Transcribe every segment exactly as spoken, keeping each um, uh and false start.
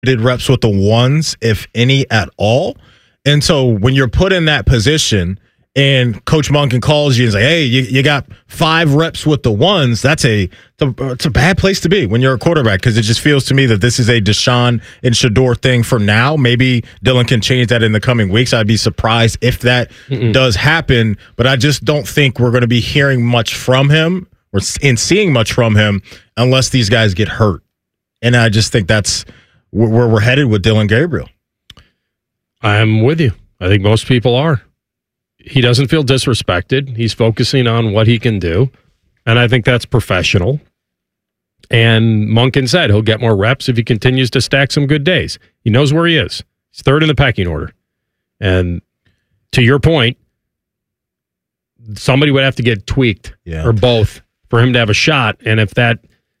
did reps with the ones, if any at all. And so when you're put in that position and Coach Monken calls you and say, hey, you, you got five reps with the ones, that's a it's a bad place to be when you're a quarterback, because it just feels to me that this is a Deshaun and Shedeur thing for now. Maybe Dylan can change that in the coming weeks. I'd be surprised if that Mm-mm. does happen, but I just don't think we're going to be hearing much from him or and seeing much from him unless these guys get hurt. And I just think that's where we're headed with Dillon Gabriel. I'm with you. I think most people are. He doesn't feel disrespected. He's focusing on what he can do, and I think that's professional. And Monken said he'll get more reps if he continues to stack some good days. He knows where he is. He's third in the pecking order. And to your point, somebody would have to get tweaked, yeah. or both, for him to have a shot. And if that,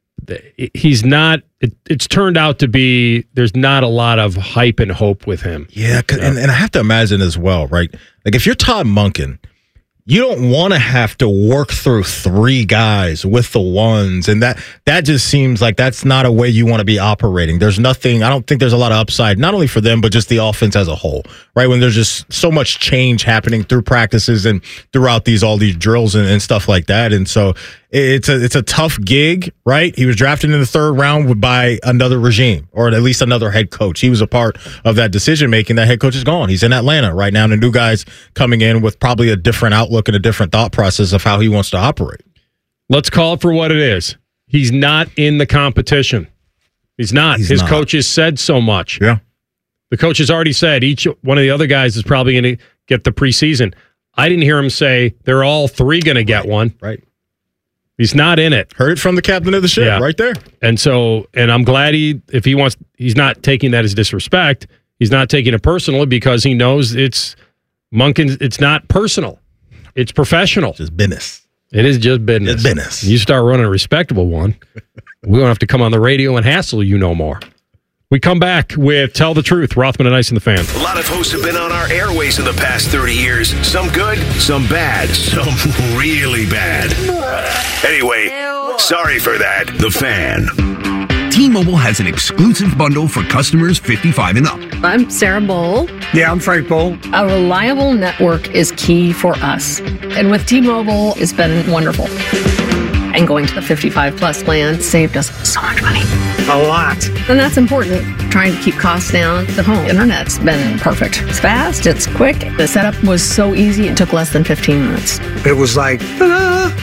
he's not, it, it's turned out to be, there's not a lot of hype and hope with him. Yeah, yeah. And, and I have to imagine as well, right? Like if you're Todd Monken, you don't want to have to work through three guys with the ones. And that that just seems like that's not a way you want to be operating. There's nothing, I don't think there's a lot of upside, not only for them, but just the offense as a whole, right? When there's just so much change happening through practices and throughout these, all these drills and, and stuff like that. And so it's a, it's a tough gig, right? He was drafted in the third round by another regime, or at least another head coach. He was a part of that decision-making. That head coach is gone. He's in Atlanta right now, and the new guy's coming in with probably a different outlook and a different thought process of how he wants to operate. Let's call it for what it is. He's not in the competition. He's not. He's His not. coaches said so much. Yeah. The coach has already said each one of the other guys is probably going to get the preseason. I didn't hear him say they're all three going to get one. Right. He's not in it. Heard it from the captain of the ship, yeah. right there. And so, and I'm glad he, if he wants, he's not taking that as disrespect. He's not taking it personally because he knows it's Monken. It's not personal. It's professional. Just business. It is just business. It's business. You start running a respectable one, we don't have to come on the radio and hassle you no more. We come back with Tell the Truth, Rothman and Ice and the Fan. A lot of hosts have been on our airways in the past thirty years. Some good, some bad, some really bad. Anyway, sorry for that. The Fan. T-Mobile has an exclusive bundle for customers fifty-five and up. I'm Sarah Bowl. Yeah, I'm Frank Bowl. A reliable network is key for us. And with T-Mobile, it's been wonderful. And going to the fifty-five plus plan saved us so much money. A lot. And that's important. Trying to keep costs down. The home internet's been perfect. It's fast. It's quick. The setup was so easy. It took less than fifteen minutes. It was like, ta-da!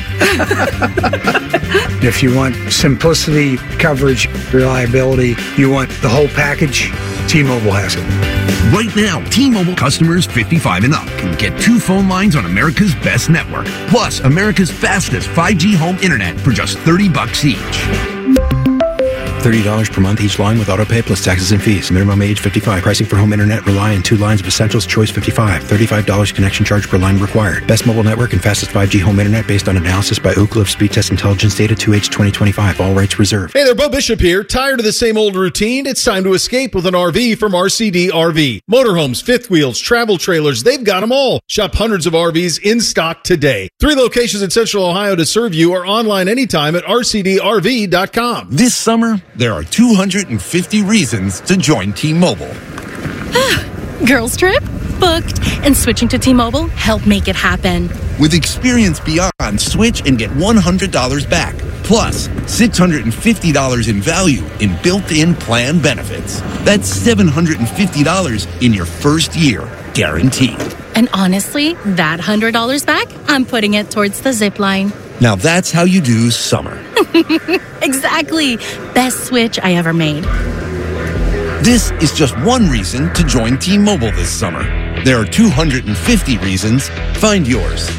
If you want simplicity, coverage, reliability, you want the whole package, T-Mobile has it. Right now, T-Mobile customers fifty-five and up can get two phone lines on America's best network, plus America's fastest five G home internet for just thirty bucks each. thirty dollars per month each line with autopay plus taxes and fees. Minimum age fifty-five. Pricing for home internet rely on two lines of Essentials Choice fifty-five. thirty-five dollars connection charge per line required. Best mobile network and fastest five G home internet based on analysis by Ookla of Speed Test Intelligence Data two H twenty twenty-five. All rights reserved. Hey there, Bo Bishop here. Tired of the same old routine? It's time to escape with an R V from R C D R V. Motorhomes, fifth wheels, travel trailers, they've got them all. Shop hundreds of R Vs in stock today. Three locations in Central Ohio to serve you, or online anytime at R C D R V dot com. This summer, there are two hundred fifty reasons to join T-Mobile. Girls trip? Booked. And switching to T-Mobile helped make it happen. With Experience Beyond, switch and get one hundred dollars back. Plus, six hundred fifty dollars in value in built-in plan benefits. That's seven hundred fifty dollars in your first year, guaranteed. And honestly, that one hundred dollars back, I'm putting it towards the zip line. Now that's how you do summer. Exactly. Best switch I ever made. This is just one reason to join T-Mobile this summer. There are two hundred fifty reasons. Find yours.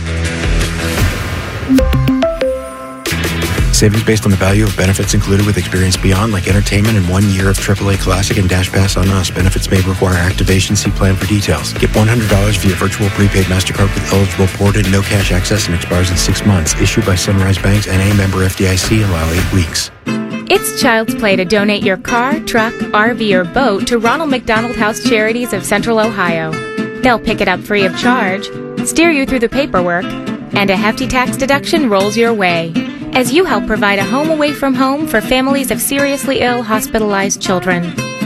Savings based on the value of benefits included with Experience Beyond, like entertainment and one year of triple A Classic and Dash Pass on us. Benefits may require activation. See plan for details. Get one hundred dollars via virtual prepaid MasterCard with eligible ported no cash access and expires in six months. Issued by Sunrise Banks N A, member F D I C. Allow eight weeks. It's Child's Play to donate your car, truck, R V, or boat to Ronald McDonald House Charities of Central Ohio. They'll pick it up free of charge, steer you through the paperwork, and a hefty tax deduction rolls your way as you help provide a home away from home for families of seriously ill, hospitalized children.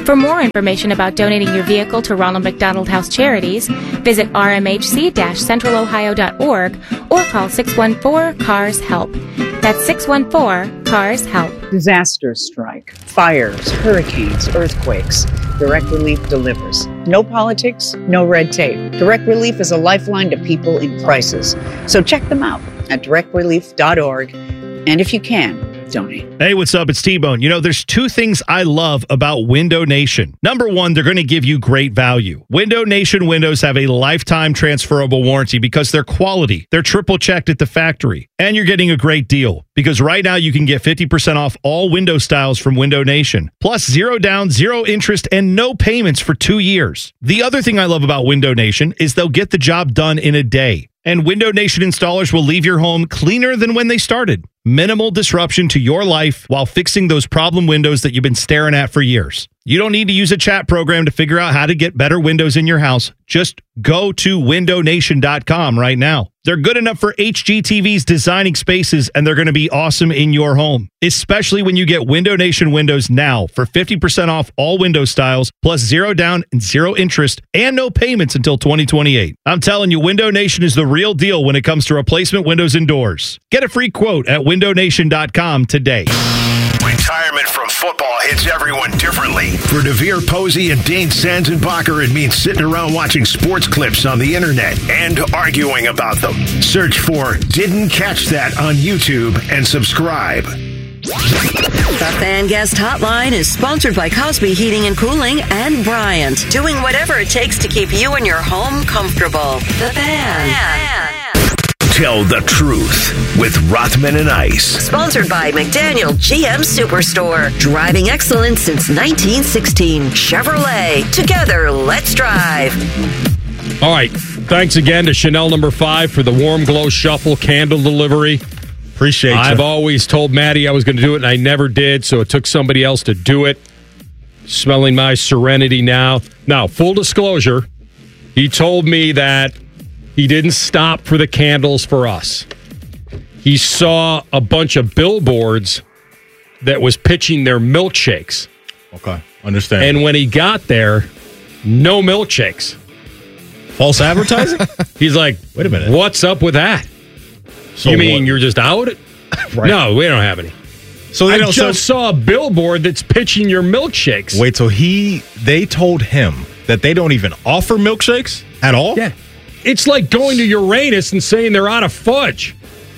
For more information about donating your vehicle to Ronald McDonald House Charities, visit r m h c dash central ohio dot org or call six one four, C A R S HELP. That's six one four, C A R S HELP. Disasters strike, fires, hurricanes, earthquakes. Direct Relief delivers. No politics, no red tape. Direct Relief is a lifeline to people in crisis. So check them out at direct relief dot org. And if you can, donate. Hey, what's up? It's T-Bone. You know, there's two things I love about Window Nation. Number one, they're going to give you great value. Window Nation windows have a lifetime transferable warranty because they're quality. They're triple checked at the factory. And you're getting a great deal because right now you can get fifty percent off all window styles from Window Nation. Plus zero down, zero interest, and no payments for two years. The other thing I love about Window Nation is they'll get the job done in a day. And Window Nation installers will leave your home cleaner than when they started. Minimal disruption to your life while fixing those problem windows that you've been staring at for years. You don't need to use a chat program to figure out how to get better windows in your house. Just go to window nation dot com right now. They're good enough for H G T V's designing spaces, and they're going to be awesome in your home, especially when you get Window Nation windows now for fifty percent off all window styles, plus zero down and zero interest, and no payments until twenty twenty-eight. I'm telling you, Window Nation is the real deal when it comes to replacement windows and doors. Get a free quote at window nation dot com today. Retirement from football hits everyone differently. For DeVere Posey and Dane Sanzenbacher, it means sitting around watching sports clips on the internet and arguing about them. Search for Didn't Catch That on YouTube and subscribe. The Fan Guest Hotline is sponsored by Cosby Heating and Cooling and Bryant, doing whatever it takes to keep you and your home comfortable. The Fan. Fan. Tell the Truth with Rothman and Ice. Sponsored by McDaniel G M Superstore. Driving excellence since nineteen sixteen. Chevrolet. Together, let's drive. All right. Thanks again to Chanel number five for the Warm Glow Shuffle candle delivery. Appreciate it. I've always told Maddie I was going to do it, and I never did, so it took somebody else to do it. Smelling my serenity now. Now, full disclosure, he told me that he didn't stop for the candles for us. He saw a bunch of billboards that was pitching their milkshakes. Okay, understand. And when he got there, no milkshakes. False advertising? He's like, wait a minute. What's up with that? So you mean what? You're just out? Right. No, we don't have any. So they I don't, just so, saw a billboard that's pitching your milkshakes. Wait, so he they told him that they don't even offer milkshakes at all? Yeah. It's like going to Uranus and saying they're out of fudge.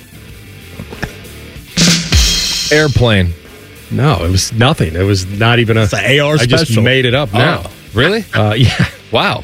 Airplane. No, it was nothing. It was not even a... It's an A R I special. just made it up oh, now. Really? Uh, yeah. Wow.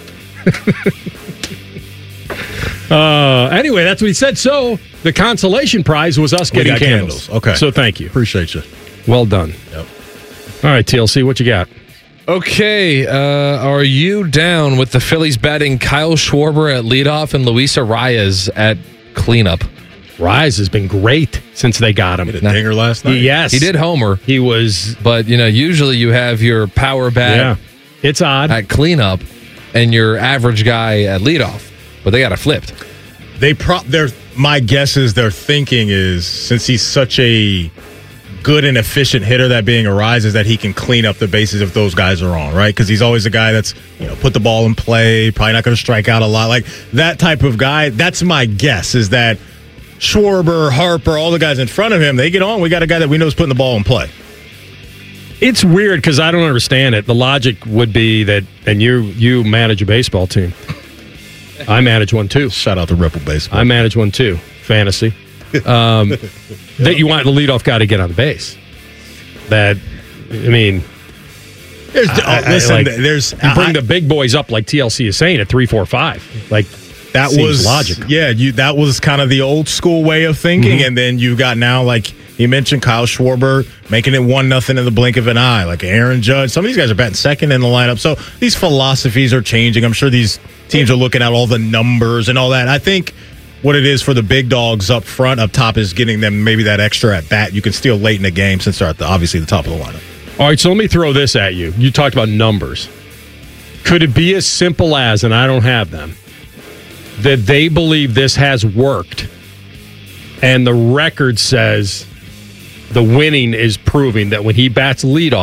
uh, anyway, that's what he said. So the consolation prize was us we getting got candles. candles. Okay. So thank you. Appreciate you. Well done. Yep. All right, T L C, what you got? Okay, uh, are you down with the Phillies batting Kyle Schwarber at leadoff and Luis Arias at cleanup? Arias has been great since they got him. He did a dinger last night. Yes. He did homer. He was... But, you know, usually you have your power bat yeah, it's odd. at cleanup and your average guy at leadoff. But they got it flipped. They pro- they're, my guess is their thinking is, since he's such a good and efficient hitter, that being Arias, is that he can clean up the bases if those guys are on, right? Because he's always a guy that's, you know, put the ball in play, probably not going to strike out a lot. Like, that type of guy, that's my guess, is that Schwarber, Harper, all the guys in front of him, they get on. We got a guy that we know is putting the ball in play. It's weird because I don't understand it. The logic would be that, and you you manage a baseball team. I manage one too. Shout out to Ripple Baseball. I manage one too. Fantasy. Um, that you want the leadoff guy to get on the base. That, I mean, there's, I, oh, listen, I, like, there's you bring I, the big boys up like T L C is saying at three, four, five. Like that was logical. Yeah, you that was kind of the old school way of thinking, mm-hmm. and then you got now like you mentioned Kyle Schwarber making it one nothing in the blink of an eye, like Aaron Judge. Some of these guys are batting second in the lineup, so these philosophies are changing. I'm sure these teams are looking at all the numbers and all that. I think what it is for the big dogs up front, up top, is getting them maybe that extra at bat you can steal late in the game since they're at the, obviously the top of the lineup. All right, so let me throw this at you. You talked about numbers. Could it be as simple as, and I don't have them, that they believe this has worked and the record says the winning is proving that when he bats leadoff,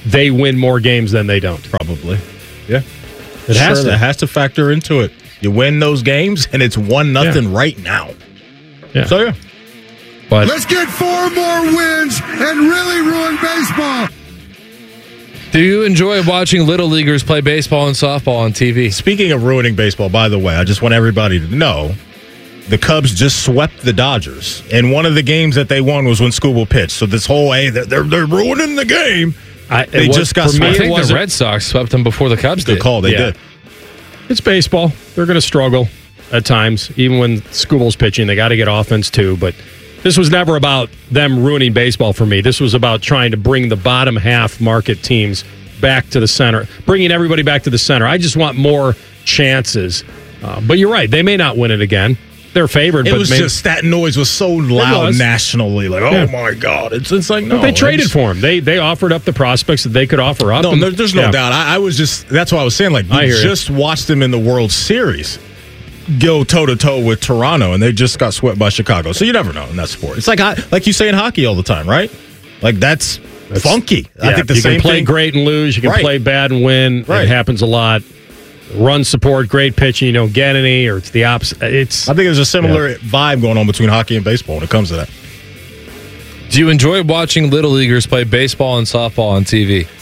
they win more games than they don't. Probably. Yeah. It has Sure, to. It has to factor into it. You win those games, and it's one nothing yeah. right now. Yeah. So, yeah. But let's get four more wins and really ruin baseball. Do you enjoy watching Little Leaguers play baseball and softball on T V? Speaking of ruining baseball, by the way, I just want everybody to know the Cubs just swept the Dodgers. And one of the games that they won was when Skubal pitched. So this whole, hey, they're, they're, they're ruining the game. I, they was, just got for swept. Me, I think the Red Sox swept them before the Cubs Good did. call. They yeah. did. It's baseball. They're going to struggle at times. Even when Skubal's pitching, they got to get offense too. But this was never about them ruining baseball for me. This was about trying to bring the bottom half market teams back to the center, bringing everybody back to the center. I just want more chances. Uh, but you're right. They may not win it again. They're favored. It but was maybe, just that noise was so loud was. nationally. Like, oh, yeah. my God. It's it's like, no. But they traded just, for him. They they offered up the prospects that they could offer up. No, and, there, there's no yeah. doubt. I, I was just, that's what I was saying. Like, I we hear just watched them in the World Series go toe-to-toe with Toronto, and they just got swept by Chicago. So you never know in that sport. It's like like you say in hockey all the time, right? Like, that's, that's funky. Yeah, I think the you same can play thing. great and lose. You can Right. play bad and win. Right. It happens a lot. Run support, great pitching, you don't get any, or it's the opposite. It's. I think there's a similar yeah. vibe going on between hockey and baseball when it comes to that. Do you enjoy watching Little Leaguers play baseball and softball on T V?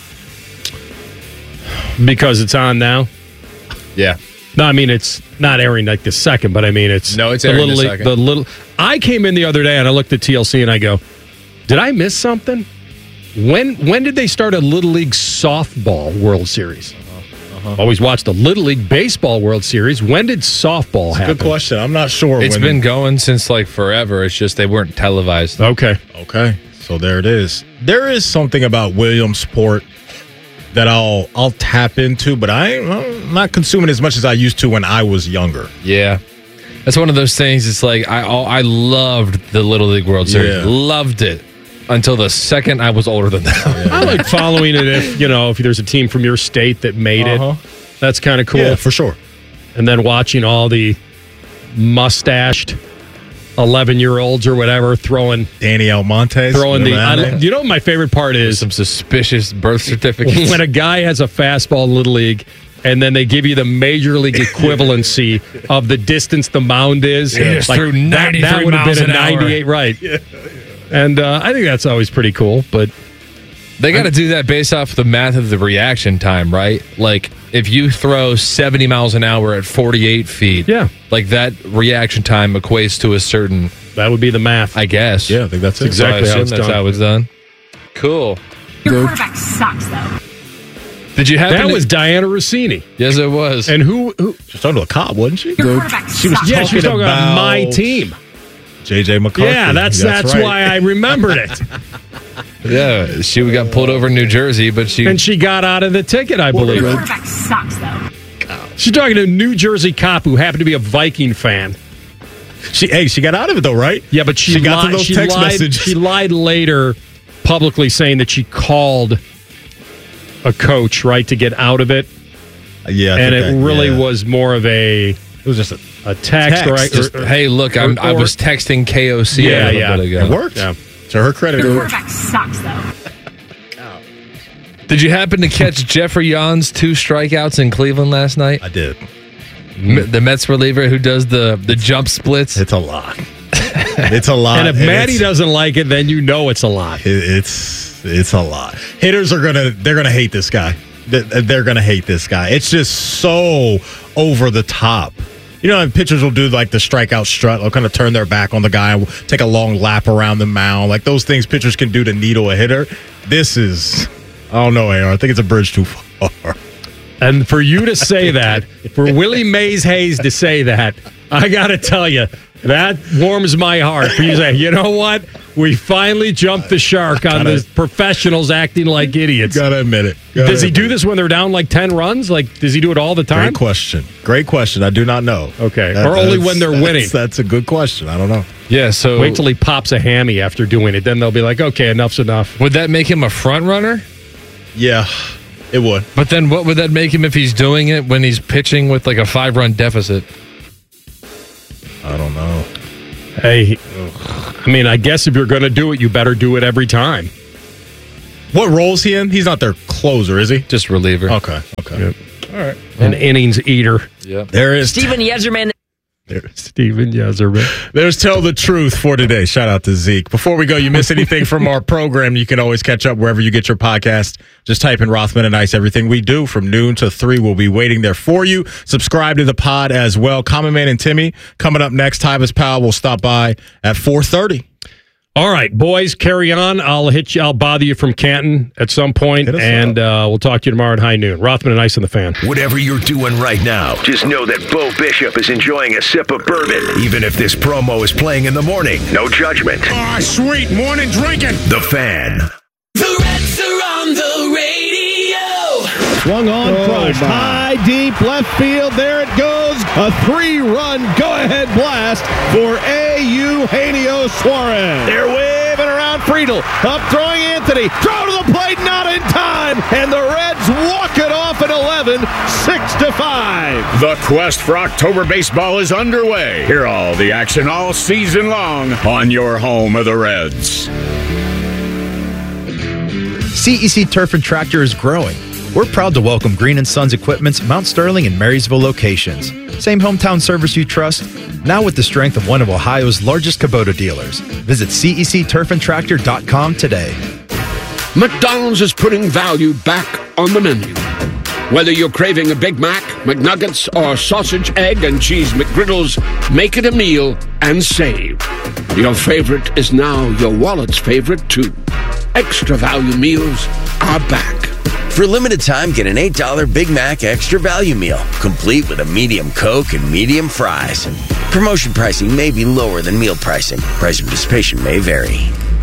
Because it's on now? Yeah. No, I mean, it's not airing like the second, but I mean, it's. No, it's the airing little the league, second. The little. I came in the other day and I looked at T L C and I go, did I miss something? When when did they start a Little League Softball World Series? Uh-huh. Always watched the Little League Baseball World Series. When did softball happen? Good question. I'm not sure. It's when been going since like forever. It's just they weren't televised. Okay. Okay. So there it is. There is something about Williamsport that I'll I'll tap into, but I ain't, I'm not consuming as much as I used to when I was younger. Yeah. That's one of those things. It's like I I loved the Little League World Series. Yeah. Loved it until the second I was older than that. I like following it if, you know, if there's a team from your state that made Uh-huh. it. That's kind of cool. Yeah, for sure. And then watching all the mustached eleven-year-olds or whatever throwing Danny Almonte. throwing the I, you know what my favorite part is? Some suspicious birth certificates. When a guy has a fastball in Little League and then they give you the major league equivalency of the distance the mound is. He just threw that, ninety-three that would have miles been a an hour. ninety-eight, right. And uh, I think that's always pretty cool, but They got to do that based off the math of the reaction time, right? Like, if you throw seventy miles an hour at forty-eight feet, yeah, like that reaction time equates to a certain. That would be the math, I guess. Yeah, I think that's it. exactly So I how assume it's that's done. how it's done. Cool. Your quarterback sucks, though. Did you happen? that to- was Diana Rossini. Yes, it was. And who? who She was talking to a cop, wasn't she? Your quarterback She was sucks. yeah, she was talking about, about my team. J J McCarthy. Yeah, that's that's, right. why I remembered it. Yeah, she got pulled over in New Jersey, but she And she got out of the ticket, I believe. Your quarterback sucks, though. She's talking to a New Jersey cop who happened to be a Viking fan. She hey, she got out of it though, right? Yeah, but she, She got to lied, those she text lied, messages. She lied later publicly saying that she called a coach, right, to get out of it. Yeah, I and it think that- really yeah. was more of a It was just a a text, Text. right? just, Or- or- hey, look, I'm, or- I was texting K O C Yeah, a little yeah. bit ago. it worked. Yeah. To her credit, it Your worked. quarterback sucks, though. Did you happen to catch Jeffrey Young's two strikeouts in Cleveland last night? I did. M- the Mets reliever who does the, the jump splits? It's a lot. It's a lot. and if and Maddie it's- doesn't like it, then you know it's a lot. It, it's it's a lot. Hitters are gonna they're gonna hate this guy. They- They're gonna hate this guy. It's just so over the top. You know, pitchers will do like the strikeout strut. They'll kind of turn their back on the guy, and take a long lap around the mound. Like those things pitchers can do to needle a hitter. This is, I don't know, A R. I think it's a bridge too far. And for you to say that, for Willie Mays Hayes to say that, I got to tell you, that warms my heart. For you to say, you know what? We finally jumped the shark on Gotta- the professionals acting like idiots. Gotta admit it. Gotta Does he do admit this when they're down like ten runs? Like, does he do it all the it. time? Great question. Great question. I do not know. Okay. That- Or only that's- when they're that's- winning. That's a good question. I don't know. Yeah, so Wait till he pops a hammy after doing it. Then they'll be like, okay, enough's enough. would that make him a front runner? Yeah, it would. But then what would that make him if he's doing it when he's pitching with like a five run deficit? I don't know. Hey, I mean, I guess if you're going to do it, you better do it every time. What role is he in? He's not their closer, is he? Just reliever. Okay. Okay. Yep. All right. An innings eater. Yep. There is Steven Yezerman. There's Steven Yezerman. There's Tell the Truth for today. Shout out to Zeke. Before we go, you miss anything from our program, you can always catch up wherever you get your podcast. Just type in Rothman and Ice. Everything we do from noon to three will be waiting there for you. Subscribe to the pod as well. Common Man and Timmy coming up next. Tyvis Powell will stop by at four thirty. All right, boys, carry on. I'll hit you. I'll bother you from Canton at some point, and uh, we'll talk to you tomorrow at high noon. Rothman and Ice and the Fan. Whatever you're doing right now, just know that Bo Bishop is enjoying a sip of bourbon, even if this promo is playing in the morning. No judgment. Ah, oh, sweet morning drinking. The Fan. The Reds are on the radio. Swung on, oh, crushed, high, deep, left field. There it goes. A three-run go-ahead blast for Eugenio Suarez. They're waving around Friedel. Up throwing Anthony. Throw to the plate, not in time. And the Reds walk it off at eleven, six to five. The quest for October baseball is underway. Hear all the action all season long on your home of the Reds. C E C Turf and Tractor is growing. We're proud to welcome Green and Sons Equipment's Mount Sterling and Marysville locations. Same hometown service you trust, now with the strength of one of Ohio's largest Kubota dealers. Visit C E C turf and tractor dot com today. McDonald's is putting value back on the menu. Whether you're craving a Big Mac, McNuggets, or sausage, egg, and cheese McGriddles, make it a meal and save. Your favorite is now your wallet's favorite, too. Extra value meals are back. For a limited time, get an eight dollar Big Mac Extra Value Meal, complete with a medium Coke and medium fries. Promotion pricing may be lower than meal pricing. Price of participation may vary.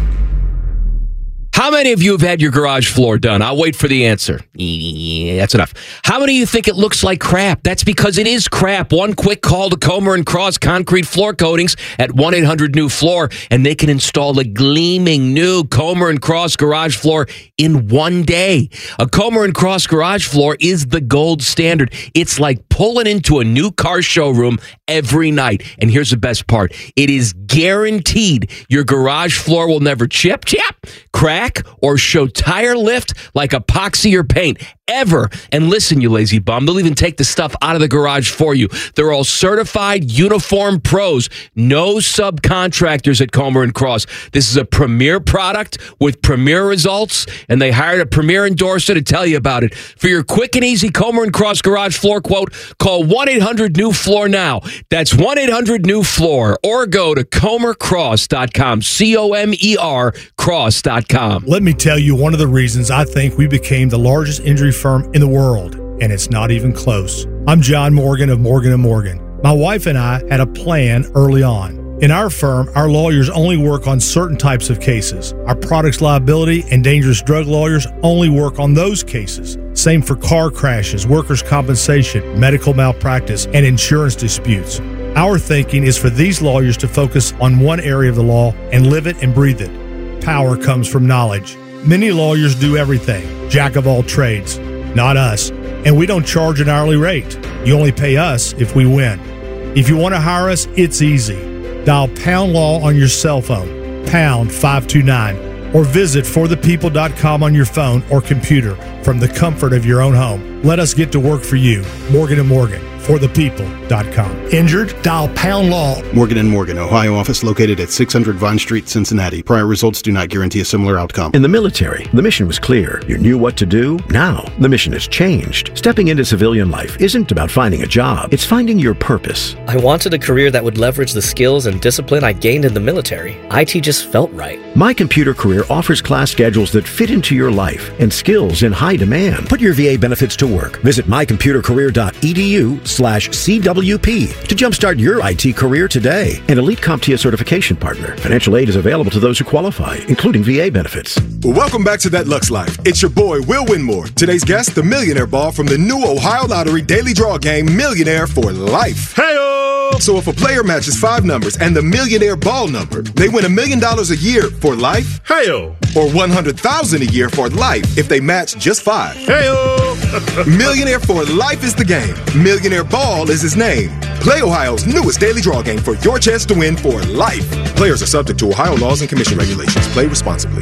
How many of you have had your garage floor done? I'll wait for the answer. Yeah, that's enough. How many of you think it looks like crap? That's because it is crap. One quick call to Comer and Cross Concrete Floor Coatings at one eight hundred new floor, and they can install a gleaming new Comer and Cross garage floor in one day. A Comer and Cross garage floor is the gold standard. It's like pulling into a new car showroom every night. And here's the best part. It is guaranteed your garage floor will never chip, chip, crack, or show tire lift like epoxy or paint ever. And listen, you lazy bum, they'll even take the stuff out of the garage for you. They're all certified uniform pros, no subcontractors at Comer and Cross. This is a premier product with premier results, and they hired a premier endorser to tell you about it. For your quick and easy Comer and Cross garage floor quote, call one eight hundred new floor now. That's one eight hundred new floor, or go to comer cross dot com, C O M E R cross dot com. Let me tell you one of the reasons I think we became the largest injury firm in the world, and it's not even close. I'm John Morgan of Morgan and Morgan. My wife and I had a plan early on. In our firm, our lawyers only work on certain types of cases. Our products liability and dangerous drug lawyers only work on those cases. Same for car crashes, workers' compensation, medical malpractice, and insurance disputes. Our thinking is for these lawyers to focus on one area of the law and live it and breathe it. Power comes from knowledge. Many lawyers do everything, jack of all trades. Not us. And we don't charge an hourly rate. You only pay us if we win. If you want to hire us, it's easy. Dial Pound Law on your cell phone, pound five two nine, or visit for the people dot com on your phone or computer from the comfort of your own home. Let us get to work for you. Morgan and Morgan, for the people dot com. Injured? Dial Pound Law. Morgan and Morgan, Ohio office located at six hundred Vine Street, Cincinnati. Prior results do not guarantee a similar outcome. In the military, the mission was clear. You knew what to do. Now, the mission has changed. Stepping into civilian life isn't about finding a job. It's finding your purpose. I wanted a career that would leverage the skills and discipline I gained in the military. I T just felt right. My Computer Career offers class schedules that fit into your life and skills in high demand. Put your V A benefits to work. Visit my computer career dot e d u slash C W P to jumpstart your I T career today. An Elite CompTIA certification partner. Financial aid is available to those who qualify, including V A benefits. Well, welcome back to That Lux Life. It's your boy, Will Winmore. Today's guest, the millionaire ball from the new Ohio Lottery Daily Draw game, Millionaire for Life. Hey-o! So if a player matches five numbers and the millionaire ball number, they win a million dollars a year for life. Hey-o! Or one hundred thousand dollars a year for life if they match just five. Hey-o! Millionaire for Life is the game. Millionaire Ball is his name. Play Ohio's newest daily draw game for your chance to win for life. Players are subject to Ohio laws and commission regulations. Play responsibly.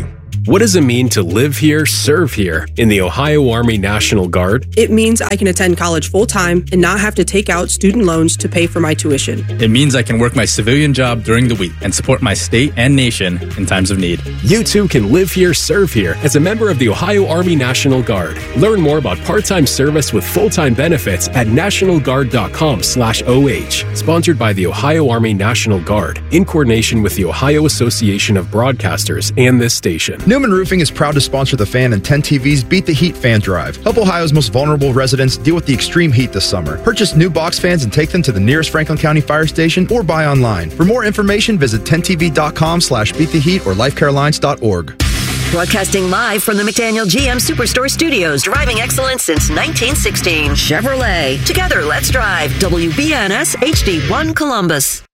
What does it mean to live here, serve here in the Ohio Army National Guard? It means I can attend college full-time and not have to take out student loans to pay for my tuition. It means I can work my civilian job during the week and support my state and nation in times of need. You too can live here, serve here as a member of the Ohio Army National Guard. Learn more about part-time service with full-time benefits at national guard dot com slash O H. Sponsored by the Ohio Army National Guard in coordination with the Ohio Association of Broadcasters and this station. Newman Roofing is proud to sponsor the Fan and ten T V's Beat the Heat fan drive. Help Ohio's most vulnerable residents deal with the extreme heat this summer. Purchase new box fans and take them to the nearest Franklin County fire station or buy online. For more information, visit ten T V dot com slash beat the heat or life care alliance dot org. Broadcasting live from the McDaniel G M Superstore Studios, driving excellence since nineteen sixteen. Chevrolet. Together, let's drive. W B N S H D one Columbus.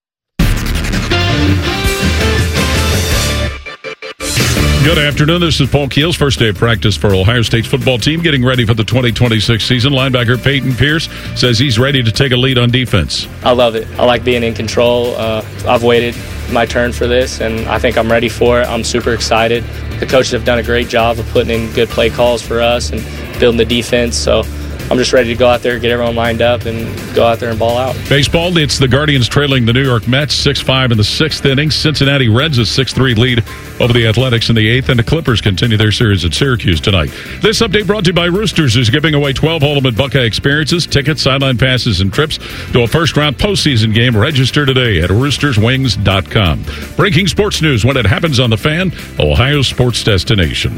Good afternoon. This is Paul Keels. First day of practice for Ohio State's football team, getting ready for the twenty twenty-six season. Linebacker Peyton Pierce says he's ready to take a lead on defense. I love it. I like being in control. Uh, I've waited my turn for this, and I think I'm ready for it. I'm super excited. The coaches have done a great job of putting in good play calls for us and building the defense. So I'm just ready to go out there, get everyone lined up, and go out there and ball out. Baseball, it's the Guardians trailing the New York Mets six five in the sixth inning. Cincinnati Reds a six three lead over the Athletics in the eighth, and the Clippers continue their series at Syracuse tonight. This update brought to you by Roosters, who's giving away twelve Ultimate Buckeye experiences, tickets, sideline passes, and trips to a first-round postseason game. Register today at roosters wings dot com. Breaking sports news when it happens on The Fan, Ohio's sports destination.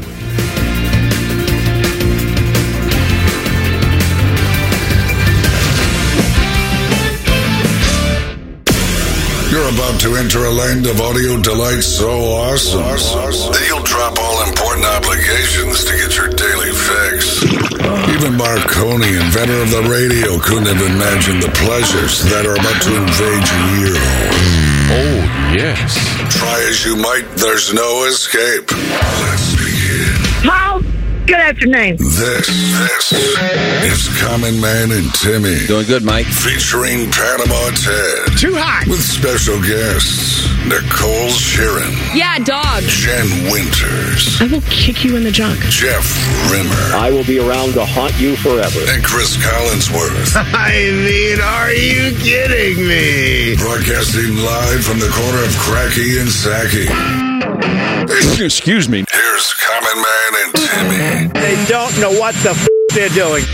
You're about to enter a land of audio delight so awesome that you'll drop all important obligations to get your daily fix. Even Marconi, inventor of the radio, couldn't have imagined the pleasures that are about to invade your ear hole. Oh, yes. Try as you might, there's no escape. Let's begin. Paul, good afternoon. This, this is Common Man and Timmy. Doing good, Mike. Featuring Panama Ted. Too hot. With special guests, Nicole Sheeran. Yeah, dog. Jen Winters. I will kick you in the junk. Jeff Rimmer. I will be around to haunt you forever. And Chris Collinsworth. I mean, are you kidding me? Broadcasting live from the corner of Cracky and Sacky. Excuse me. Here's Common Man and Timmy. They don't know what the f*** they're doing.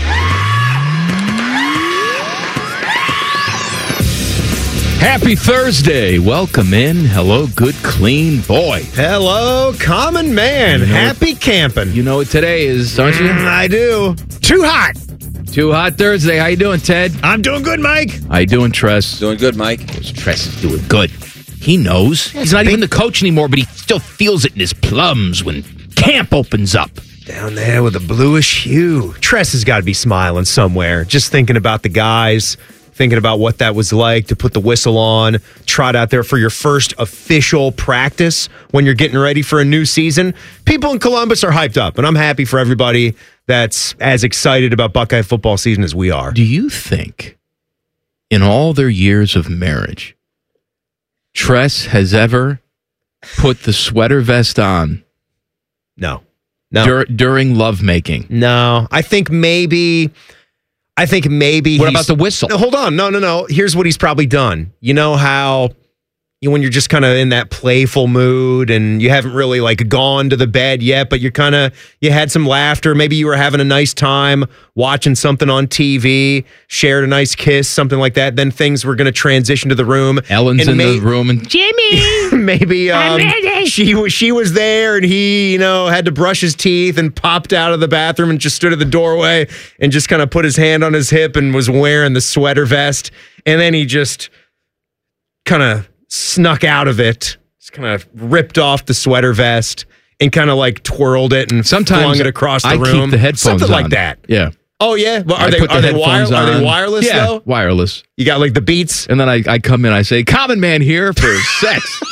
Happy Thursday. Welcome in. Hello, good, clean boy. Hello, Common Man. You know Happy what, camping. You know what today is, don't you? Mm, I do. Too hot. Too hot Thursday. How you doing, Ted? I'm doing good, Mike. How you doing, Tress? Doing good, Mike. Tress is doing good. He knows. He's not even the coach anymore, but he still feels it in his plums when camp opens up. Down there with a bluish hue. Tress has got to be smiling somewhere, just thinking about the guys, thinking about what that was like to put the whistle on, trot out there for your first official practice when you're getting ready for a new season. People in Columbus are hyped up, and I'm happy for everybody that's as excited about Buckeye football season as we are. Do you think, in all their years of marriage, Tress has ever put the sweater vest on? No. No. Dur- during lovemaking? No. I think maybe... I think maybe What about the whistle? No, hold on. No, no, no. Here's what he's probably done. You know how you know, when you're just kind of in that playful mood and you haven't really like gone to the bed yet, but you're kind of, you had some laughter. Maybe you were having a nice time watching something on T V, shared a nice kiss, something like that. Then things were going to transition to the room. Ellen's in may- the room and Jimmy, maybe um, she was she was there and he, you know, had to brush his teeth and popped out of the bathroom and just stood at the doorway and just kind of put his hand on his hip and was wearing the sweater vest. And then he just kind of snuck out of it, just kind of ripped off the sweater vest and kind of like twirled it and sometimes flung it across the I room. keep the headphones something on. like that. Yeah. Oh yeah. Well, are I they put the are they, wire, headphones are they on. wireless yeah, though? wireless. You got like the Beats, and then I, I come in. I say, "Common Man here for sex."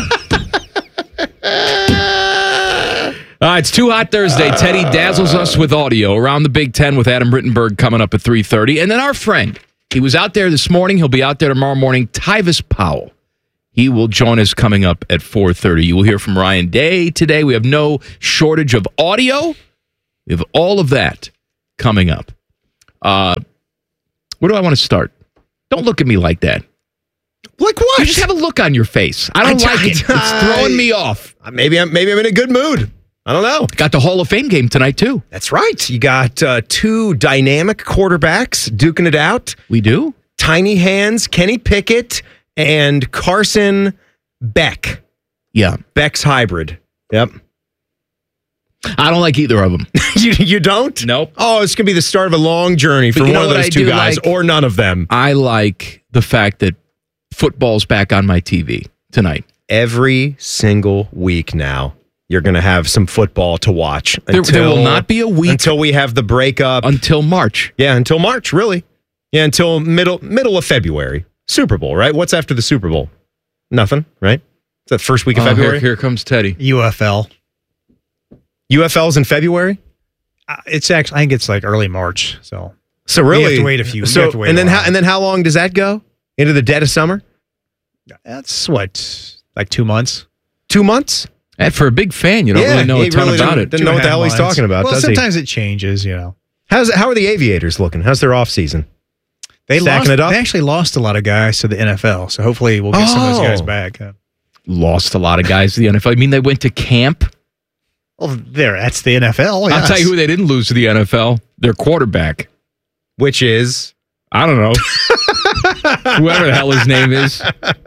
Uh, it's Too Hot Thursday. Teddy dazzles us with audio around the Big Ten with Adam Rittenberg coming up at three thirty, and then our friend. He was out there this morning. He'll be out there tomorrow morning. Tyvis Powell. He will join us coming up at four thirty. You will hear from Ryan Day today. We have no shortage of audio. We have all of that coming up. Uh, where do I want to start? Don't look at me like that. Like what? You just have a look on your face. I don't I, like I, it. I, it's throwing me off. Maybe I'm maybe I'm in a good mood. I don't know. Got the Hall of Fame game tonight, too. That's right. You got uh, two dynamic quarterbacks duking it out. We do? Tiny Hands, Kenny Pickett, and Carson Beck. Yeah. Beck's hybrid. Yep. I don't like either of them. you, you don't? Nope. Oh, it's going to be the start of a long journey for one of those two guys, like, or none of them. I like the fact that football's back on my T V tonight. Every single week now, you're going to have some football to watch. There, until, there will not be a week. Until we have the breakup. Until March. Yeah, until March, really. Yeah, until middle middle of February. Super Bowl, right? What's after the Super Bowl? Nothing, right? It's the first week of oh, February. Here, here comes Teddy. U F L. U F L's in February? Uh, it's actually, I think it's like early March. So, so really, you have to wait a few. So, you have to wait and then a how? And then how long does that go? Into the dead of summer? That's what, like two months. Two months? And for a big fan, you don't yeah, really know a ton really about it. Didn't know what the hell he's talking about. Well, does sometimes he? it changes. You know, how's how are the Aviators looking? How's their off season? They Stacking lost, it up. They actually lost a lot of guys to the N F L, so hopefully we'll get oh. some of those guys back. Uh, lost a lot of guys to the N F L. I mean, they went to camp. Well, there, that's the N F L. Yes. I'll tell you who they didn't lose to the N F L. Their quarterback, which is I don't know, whoever the hell his name is,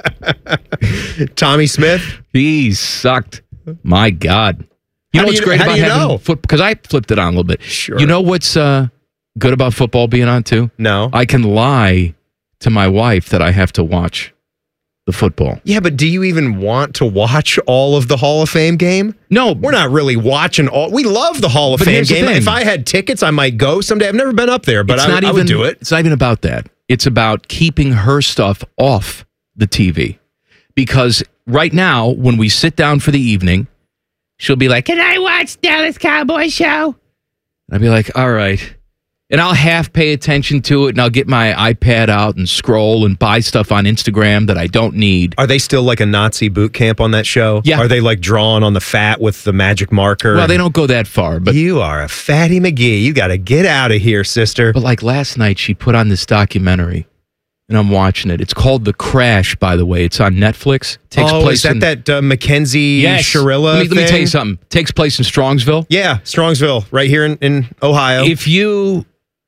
Tommy Smith. He sucked. My God. You how know what's you, great about having football? Because I flipped it on a little bit. Sure. You know what's uh, good about football being on too? No. I can lie to my wife that I have to watch the football. Yeah, but do you even want to watch all of the Hall of Fame game? No. We're not really watching all. We love the Hall of But Fame here's the game. thing. If I had tickets, I might go someday. I've never been up there, but It's I, not I even, would do it. It's not even about that. It's about keeping her stuff off the T V. Because right now, when we sit down for the evening, she'll be like, "Can I watch Dallas Cowboy show?" And I'll be like, "All right." And I'll half pay attention to it, and I'll get my iPad out and scroll and buy stuff on Instagram that I don't need. Are they still like a Nazi boot camp on that show? Yeah. Are they like drawing on the fat with the magic marker? Well, they don't go that far. But you are a fatty McGee. You got to get out of here, sister. But like last night, she put on this documentary, and I'm watching it. It's called The Crash, by the way. It's on Netflix. Takes oh, place is that in, that uh, Mackenzie yes. Shirilla Let me, thing? let me tell you something. Takes place in Strongsville. Yeah, Strongsville, right here in, in Ohio. If you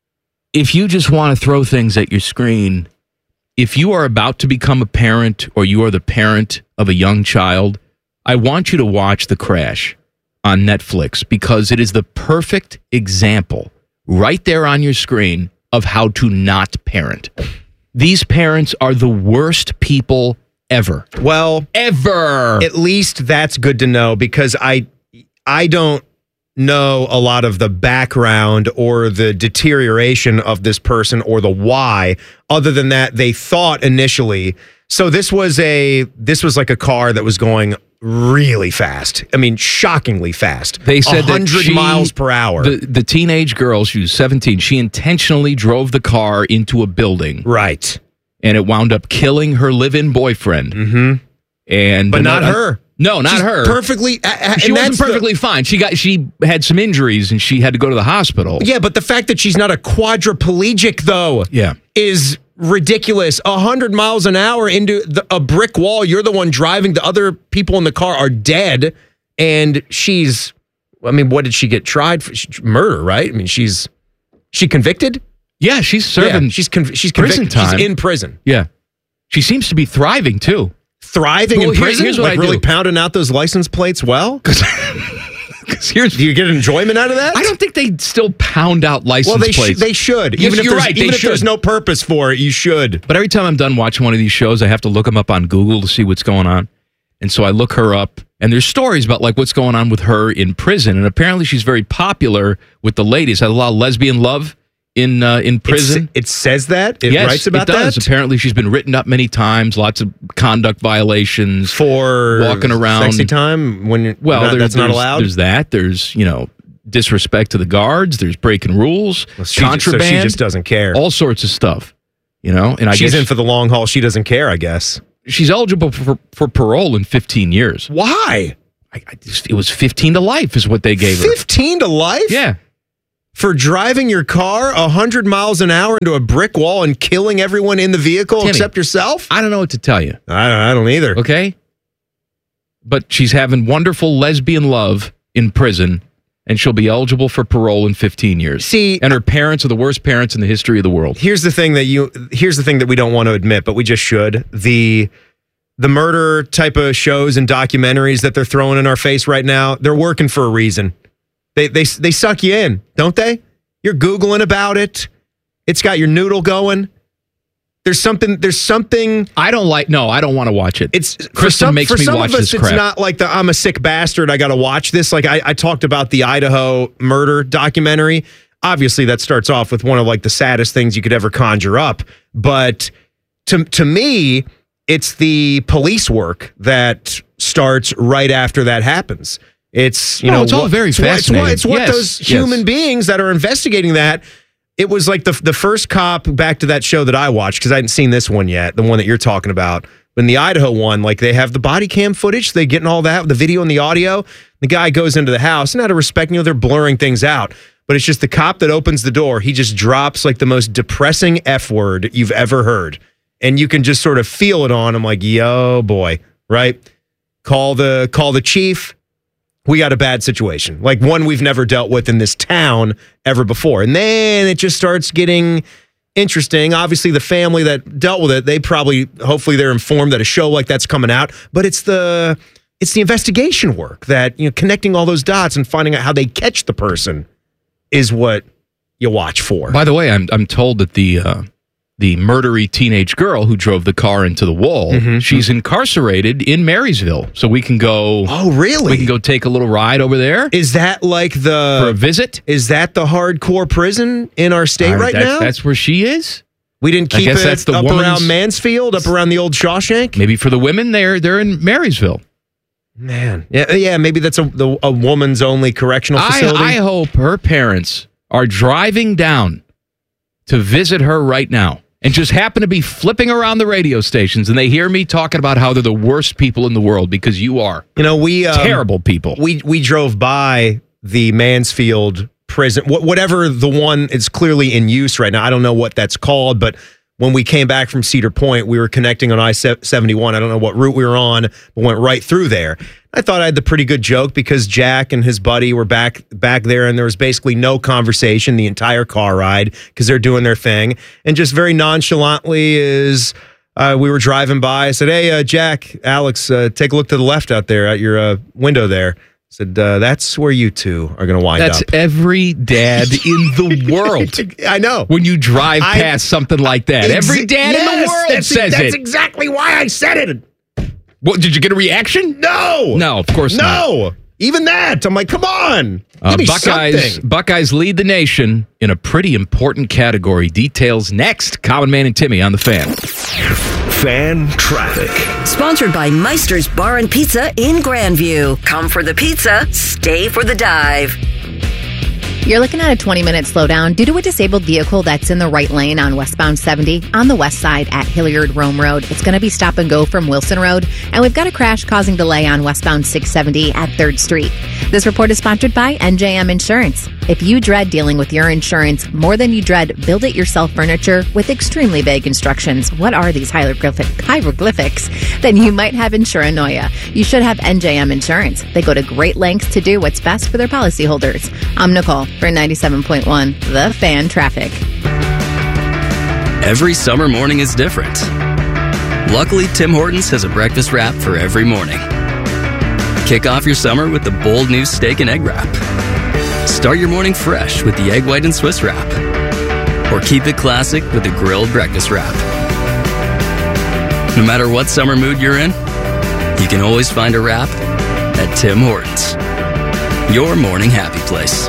if you just want to throw things at your screen, if you are about to become a parent or you are the parent of a young child, I want you to watch The Crash on Netflix because it is the perfect example right there on your screen of how to not parent. These parents are the worst people ever. Well, ever. At least that's good to know because I I don't know a lot of the background or the deterioration of this person or the why. Other than that, they thought initially. So this was a this was like a car that was going really fast. I mean, shockingly fast. They said one hundred that she, miles per hour. The, the teenage girl, she was seventeen, she intentionally drove the car into a building. Right. And it wound up killing her live-in boyfriend. Mm-hmm. And but not uh, her. No, not She's her. Perfectly. Uh, she wasn't perfectly the, fine. She got she had some injuries and she had to go to the hospital. Yeah, but the fact that she's not a quadriplegic though, yeah, is ridiculous. A hundred miles an hour into the, a brick wall. You're the one driving. The other people in the car are dead, and she's. I mean, what did she get tried for? She, murder, right? I mean, she's she convicted. Yeah, she's serving. Yeah, she's con- she's prison convicted. time. She's in prison. Yeah, she seems to be thriving too. Thriving well, in prison, here's what like I really do. pounding out those license plates well. Because here's, do you get enjoyment out of that? I don't think they still pound out license well, they plates. Sh- they should. Yes, even if you're there's, right. Even they if should. there's no purpose for it, you should. But every time I'm done watching one of these shows, I have to look them up on Google to see what's going on. And so I look her up, and there's stories about like what's going on with her in prison. And apparently, she's very popular with the ladies. Had a lot of lesbian love in uh, in prison. It's, it says that? It yes, writes about it does. that? Apparently, she's been written up many times. Lots of conduct violations for walking around. Sexy time when you're well, not, there's, that's not there's, allowed. There's that. There's you know disrespect to the guards. There's breaking rules. Well, she contraband. Just, so she just doesn't care. All sorts of stuff. You know, and I she's guess in for the long haul. She doesn't care. I guess. she's eligible for, for parole in fifteen years. Why? I, I just, it was fifteen to life is what they gave her. fifteen to life? Yeah. For driving your car one hundred miles an hour into a brick wall and killing everyone in the vehicle Timmy, except yourself? I don't know what to tell you. I don't, I don't either. Okay? But she's having wonderful lesbian love in prison, and she'll be eligible for parole in fifteen years. See, and her parents are the worst parents in the history of the world. Here's the thing that you here's the thing that we don't want to admit, but we just should. The the murder type of shows and documentaries that they're throwing in our face right now, they're working for a reason. They they they suck you in, don't they? You're Googling about it. It's got your noodle going. There's something. There's something. I don't like. No, I don't want to watch it. It's Kristen for some, makes for me some watch of us. this It's crap. not like the I'm a sick bastard. I got to watch this. Like I, I talked about the Idaho murder documentary. Obviously, that starts off with one of like the saddest things you could ever conjure up. But to to me, it's the police work that starts right after that happens. It's you No, know it's all what- very it's what- it's what, fascinating. it's what Yes, those yes. human beings that are investigating that. It was like the the first cop back to that show that I watched because I hadn't seen this one yet, the one that you're talking about. But in the Idaho one, like they have the body cam footage, they getting all that, the video and the audio. The guy goes into the house, and out of respect, you know, they're blurring things out. But it's just the cop that opens the door. He just drops like the most depressing F word you've ever heard. And you can just sort of feel it on him like, yo, boy, right? Call the call the chief. We got a bad situation, like one we've never dealt with in this town ever before. And then it just starts getting interesting. Obviously, the family that dealt with it, they probably, hopefully they're informed that a show like that's coming out, but it's the it's the investigation work that, you know, connecting all those dots and finding out how they catch the person is what you watch for. By the way, I'm I'm told that the uh, the murdery teenage girl who drove the car into the wall, Mhm. she's incarcerated in Marysville. So we can go. Oh, really? We can go take a little ride over there. Is that like the for a visit? Is that the hardcore prison in our state Uh, right that's, now? That's where she is. We didn't I keep guess it that's the up woman's- around Mansfield, up around the old Shawshank. Maybe for the women, they're they're in Marysville. Man, yeah, yeah. Maybe that's a the, a woman's only correctional I, facility. I hope her parents are driving down to visit her right now and just happen to be flipping around the radio stations and they hear me talking about how they're the worst people in the world because you are. You know, we um, terrible people. We we drove by the Mansfield prison, wh- whatever the one is clearly in use right now. I don't know what that's called, but when we came back from Cedar Point, we were connecting on I seventy-one. I don't know what route we were on, but went right through there. I thought I had the pretty good joke because Jack and his buddy were back back there, and there was basically no conversation the entire car ride because they're doing their thing. And just very nonchalantly, is uh, we were driving by. I said, "Hey, uh, Jack, Alex, uh, take a look to the left out there at your uh, window there." I said, uh, "That's where you two are going to wind That's up." every dad in the world. I know. When you drive I- past something like that, Ex- every dad in Yes, the world that's, says that's it. exactly why I said it. What, did you get a reaction? No. No, of course not. No. Even that. I'm like, come on. Uh, Give me Buckeyes, something. Buckeyes lead the nation in a pretty important category. Details next. Common Man and Timmy on the Fan. Fan traffic. Sponsored by Meister's Bar and Pizza in Grandview. Come for the pizza, stay for the dive. You're looking at a twenty-minute slowdown due to a disabled vehicle that's in the right lane on westbound seventy on the west side at Hilliard Rome Road. It's going to be stop and go from Wilson Road, and we've got a crash causing delay on westbound six seventy at third Street. This report is sponsored by N J M Insurance. If you dread dealing with your insurance more than you dread build-it-yourself furniture with extremely vague instructions, what are these hieroglyphic, hieroglyphics? Then you might have insuranoia. You should have N J M Insurance. They go to great lengths to do what's best for their policyholders. I'm Nicole for ninety-seven point one, The Fan Traffic. Every summer morning is different. Luckily, Tim Hortons has a breakfast wrap for every morning. Kick off your summer with the bold new steak and egg wrap. Start your morning fresh with the egg white and Swiss wrap. Or keep it classic with the grilled breakfast wrap. No matter what summer mood you're in, you can always find a wrap at Tim Hortons. Your morning happy place.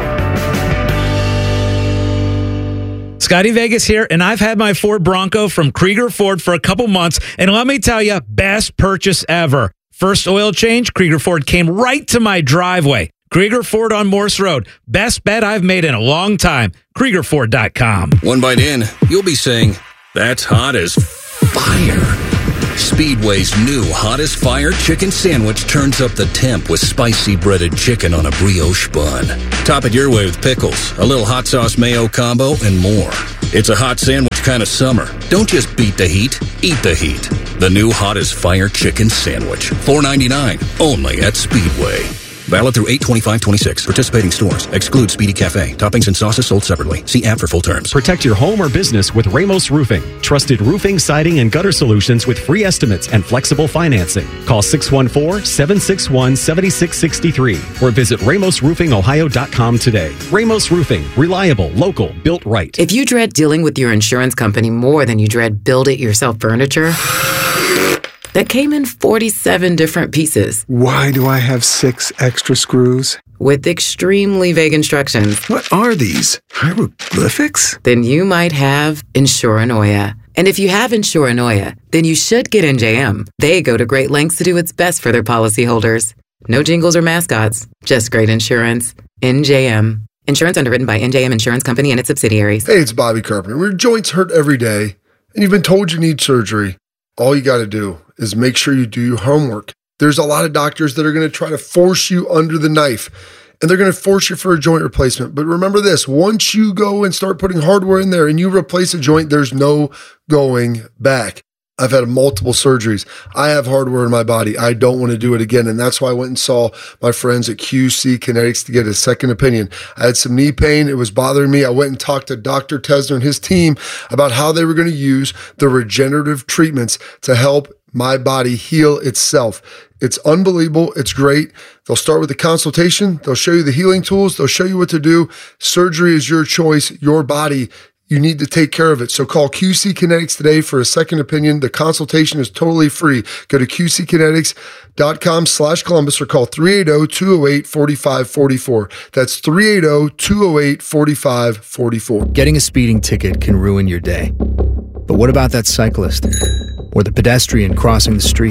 Scotty Vegas here, and I've had my Ford Bronco from Krieger Ford for a couple months, and let me tell you, best purchase ever. First oil change, Krieger Ford came right to my driveway. Krieger Ford on Morse Road. Best bet I've made in a long time. Krieger Ford dot com. One bite in, you'll be saying, that's hot as fire. Speedway's new hottest fire chicken sandwich turns up the temp with spicy breaded chicken on a brioche bun. Top it your way with pickles, a little hot sauce mayo combo, and more. It's a hot sandwich kind of summer. Don't just beat the heat, eat the heat. The new hottest fire chicken sandwich. four ninety-nine, only at Speedway. Valid through eight twenty-five twenty-six. Participating stores. Exclude Speedy Cafe. Toppings and sauces sold separately. See app for full terms. Protect your home or business with Ramos Roofing. Trusted roofing, siding, and gutter solutions with free estimates and flexible financing. Call six one four, seven six one, seven six six three or visit ramos roofing ohio dot com today. Ramos Roofing. Reliable, local, built right. If you dread dealing with your insurance company more than you dread build-it-yourself furniture that came in forty-seven different pieces. Why do I have six extra screws? With extremely vague instructions. What are these? Hieroglyphics? Then you might have Insuranoia. And if you have Insuranoia, then you should get N J M. They go to great lengths to do what's best for their policyholders. No jingles or mascots, just great insurance. N J M. Insurance underwritten by N J M Insurance Company and its subsidiaries. Hey, it's Bobby Carpenter. Your joints hurt every day, and you've been told you need surgery. All you got to do is make sure you do your homework. There's a lot of doctors that are going to try to force you under the knife, and they're going to force you for a joint replacement. But remember this, once you go and start putting hardware in there and you replace a joint, there's no going back. I've had multiple surgeries. I have hardware in my body. I don't want to do it again. And that's why I went and saw my friends at Q C Kinetics to get a second opinion. I had some knee pain. It was bothering me. I went and talked to Doctor Tesner and his team about how they were going to use the regenerative treatments to help my body heal itself. It's unbelievable. It's great. They'll start with a consultation. They'll show you the healing tools. They'll show you what to do. Surgery is your choice, your body. You need to take care of it. So call Q C Kinetics today for a second opinion. The consultation is totally free. Go to Q C kinetics dot com slash Columbus or call three eight zero, two zero eight, four five four four. That's three eight zero, two zero eight, four five four four. Getting a speeding ticket can ruin your day. But what about that cyclist or the pedestrian crossing the street?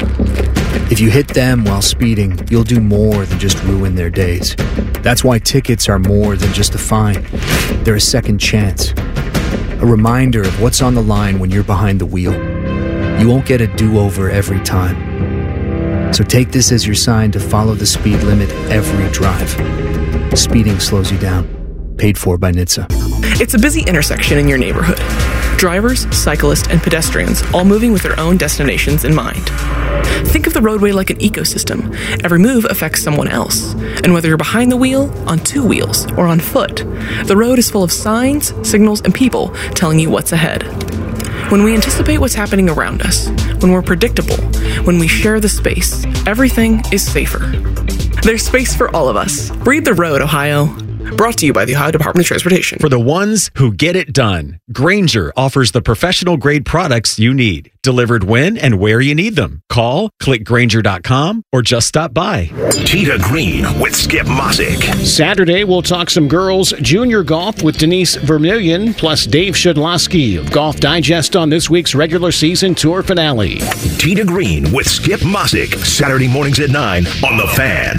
If you hit them while speeding, you'll do more than just ruin their days. That's why tickets are more than just a fine. They're a second chance. A reminder of what's on the line when you're behind the wheel. You won't get a do-over every time. So take this as your sign to follow the speed limit every drive. Speeding slows you down. Paid for by N H T S A. It's a busy intersection in your neighborhood. Drivers, cyclists, and pedestrians all moving with their own destinations in mind. Think of the roadway like an ecosystem. Every move affects someone else. And whether you're behind the wheel, on two wheels, or on foot, the road is full of signs, signals, and people telling you what's ahead. When we anticipate what's happening around us, when we're predictable, when we share the space, everything is safer. There's space for all of us. Read the road, Ohio. Brought to you by the Ohio Department of Transportation. For the ones who get it done, Grainger offers the professional-grade products you need, delivered when and where you need them. Call, click Grainger dot com, or just stop by. Tee to Green with Skip Mossick. Saturday, we'll talk some girls junior golf with Denise Vermillion, plus Dave Shedlowski of Golf Digest on this week's regular season tour finale. Tee to Green with Skip Mossick, Saturday mornings at nine on The Fan.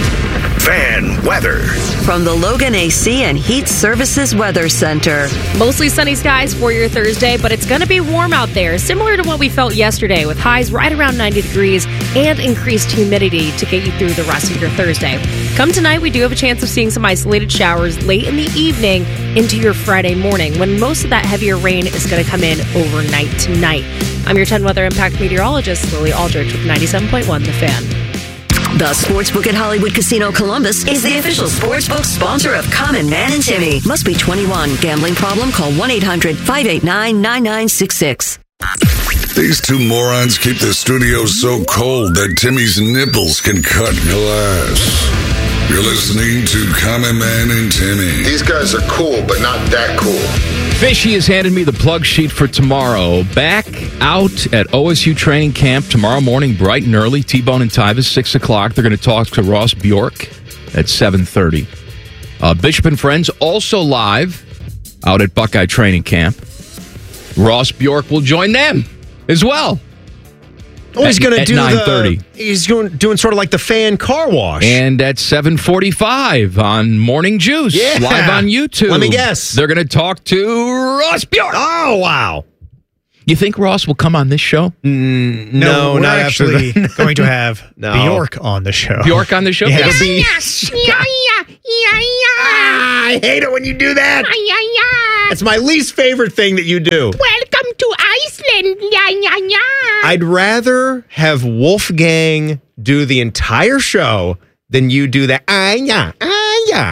Fan weather. From the Logan A C and Heat Services Weather Center. Mostly sunny skies for your Thursday, but it's going to be warm out there, similar to what we felt yesterday, with highs right around ninety degrees and increased humidity to get you through the rest of your Thursday. Come tonight, we do have a chance of seeing some isolated showers late in the evening into your Friday morning, when most of that heavier rain is going to come in overnight tonight. I'm your ten Weather Impact meteorologist, Lily Aldrich, with ninety-seven point one The Fan. The Sportsbook at Hollywood Casino Columbus is the official sportsbook sponsor of Common Man and Timmy. Must be twenty-one. Gambling problem? Call one eight hundred, five eight nine, nine nine six six. These two morons keep the studio so cold that Timmy's nipples can cut glass. You're listening to Common Man and Timmy. These guys are cool, but not that cool. Fishy has handed me the plug sheet for tomorrow. Back out at O S U training camp tomorrow morning, bright and early. T-Bone and Tyvis, six o'clock. They're going to talk to Ross Bjork at seven thirty. Uh, Bishop and Friends also live out at Buckeye training camp. Ross Bjork will join them as well. Oh, he's going to do nine thirty. the. He's doing, doing sort of like the fan car wash. And at seven forty-five on Morning Juice, yeah. live on YouTube. Let me guess. They're going to talk to Ross Bjork. Oh, wow. You think Ross will come on this show? Mm, No, no, we're not actually after the- going to have No. Bjork on the show. Bjork on the show? Yeah. It'll be- I hate it when you do that. That's my least favorite thing that you do. Welcome to Iceland. Yeah, yeah, yeah. I'd rather have Wolfgang do the entire show than you do that. Ah, yeah, ah, yeah.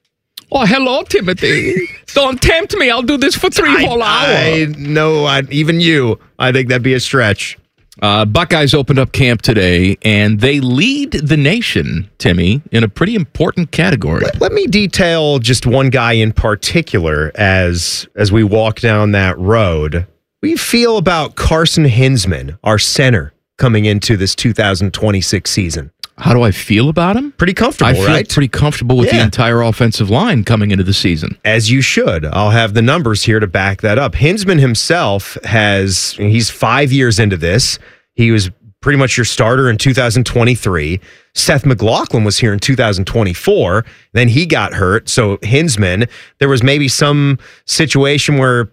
Oh, hello, Timothy. Don't tempt me. I'll do this for three I, whole hours. I know, I, even you, I think that'd be a stretch. Uh, Buckeyes opened up camp today, and they lead the nation, Timmy, in a pretty important category. Let, let me detail just one guy in particular as as we walk down that road. What do you feel about Carson Hinsman, our center, coming into this two thousand twenty-six season? How do I feel about him? Pretty comfortable, I feel right? pretty comfortable with Yeah. the entire offensive line coming into the season. As you should. I'll have the numbers here to back that up. Hinsman himself has, he's five years into this. He was pretty much your starter in two thousand twenty-three. Seth McLaughlin was here in two thousand twenty-four. Then he got hurt. So Hinsman, there was maybe some situation where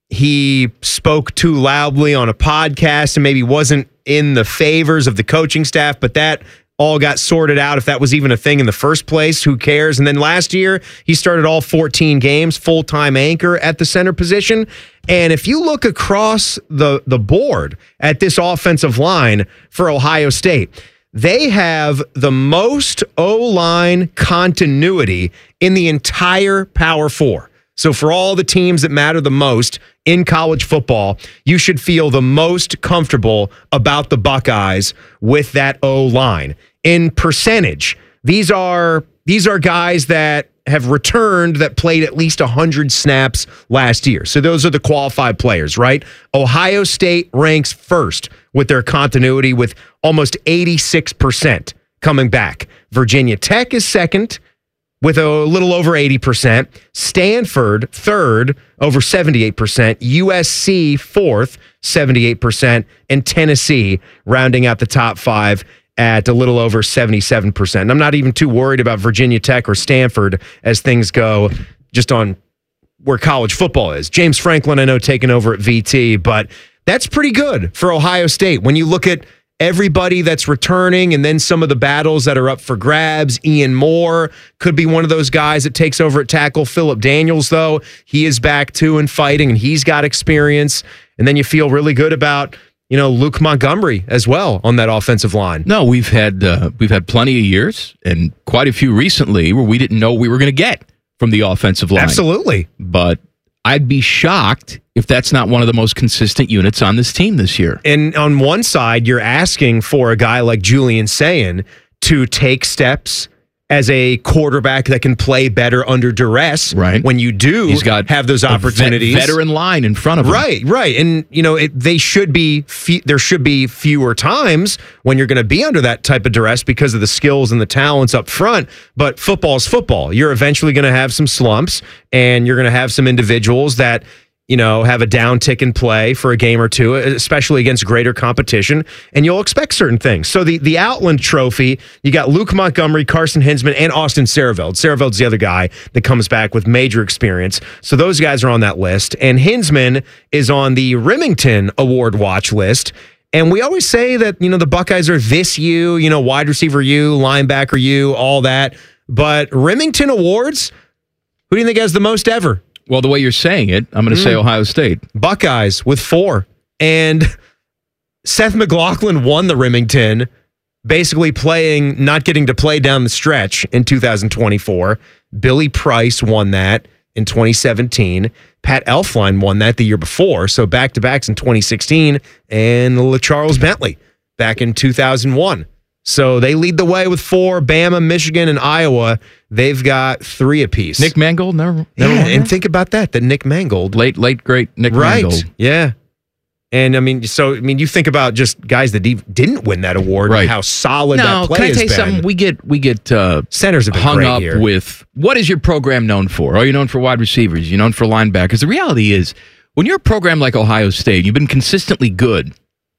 he spoke too loudly on a podcast and maybe wasn't in the favors of the coaching staff, but that all got sorted out. If that was even a thing in the first place, who cares? And then last year, he started all fourteen games, full-time anchor at the center position. And if you look across the, the board at this offensive line for Ohio State, they have the most O-line continuity in the entire Power Four. So for all the teams that matter the most in college football, you should feel the most comfortable about the Buckeyes with that O-line. In percentage, these are these are guys that have returned that played at least one hundred snaps last year. So those are the qualified players, right? Ohio State ranks first with their continuity with almost eighty-six percent coming back. Virginia Tech is second with a little over eighty percent. Stanford, third, over seventy-eight percent. U S C, fourth, seventy-eight percent. And Tennessee, rounding out the top five at a little over seventy-seven percent. And I'm not even too worried about Virginia Tech or Stanford as things go just on where college football is. James Franklin, I know, taking over at V T, but that's pretty good for Ohio State. When you look at everybody that's returning and then some of the battles that are up for grabs. Ian Moore could be one of those guys that takes over at tackle. Phillip Daniels, though, he is back too and fighting, and he's got experience. And then you feel really good about, you know, Luke Montgomery as well on that offensive line. No, we've had uh, we've had plenty of years and quite a few recently where we didn't know we were going to get from the offensive line. Absolutely. But I'd be shocked if that's not one of the most consistent units on this team this year. And on one side, you're asking for a guy like Julian Sayin to take steps as a quarterback that can play better under duress. Right. When you do He's got have those a opportunities. vet- veteran line in front of him. Right, right. And, you know, it, they should be, fe- there should be fewer times when you're going to be under that type of duress because of the skills and the talents up front. But football's football. You're eventually going to have some slumps, and you're going to have some individuals that, you know, have a down tick in play for a game or two, especially against greater competition, and you'll expect certain things. So the, the Outland Trophy, you got Luke Montgomery, Carson Hinsman, and Austin Sareveld. Sareveld's the other guy that comes back with major experience. So those guys are on that list. And Hinsman is on the Remington Award watch list. And we always say that, you know, the Buckeyes are this U, you know, wide receiver U, linebacker U, all that. But Remington Awards, who do you think has the most ever? Well, the way you're saying it, I'm going to mm. say Ohio State. Buckeyes with four. And Seth McLaughlin won the Remington, basically playing, not getting to play down the stretch in two thousand twenty-four. Billy Price won that in twenty seventeen. Pat Elflein won that the year before. So back-to-backs in twenty sixteen. And LaCharles Bentley back in two thousand one. So they lead the way with four. Bama, Michigan, and Iowa, they've got three apiece. Nick Mangold, never, never yeah, won and that? think about that, that Nick Mangold. Late, late, great Nick right. Mangold. Yeah. And, I mean, so, I mean, you think about just guys that didn't win that award Right. and how solid No, that play can I has tell you been. something? We get, we get uh, Centers have been hung great up here. with, what is your program known for? Are you known for wide receivers? Are you known for linebackers? The reality is, when you're a program like Ohio State, you've been consistently good